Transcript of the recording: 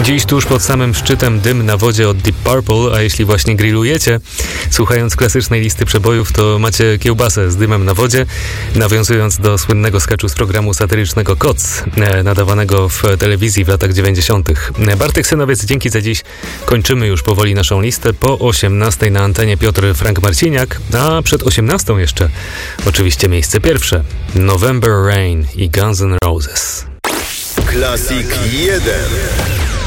Dziś tuż pod samym szczytem Dym na wodzie od Deep Purple, a jeśli właśnie grillujecie, słuchając klasycznej listy przebojów, to macie kiełbasę z dymem na wodzie, nawiązując do słynnego sketchu z programu satyrycznego Koc, nadawanego w telewizji w latach 90. Bartek Synowiec, dzięki za dziś. Kończymy już powoli naszą listę. Po 18 na antenie Piotr Frank Marciniak, a przed 18 jeszcze oczywiście miejsce pierwsze. November Rain i Guns N' Roses. Classic 1.